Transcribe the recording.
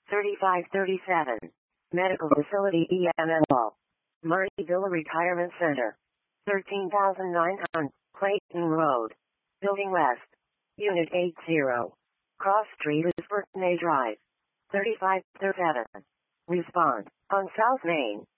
3537. Medical Facility EML. Murrayville Retirement Center. 13,900. Clayton Road. Building West. Unit 80. Cross Street is Burtney Drive. 3537. Respond. On South Main.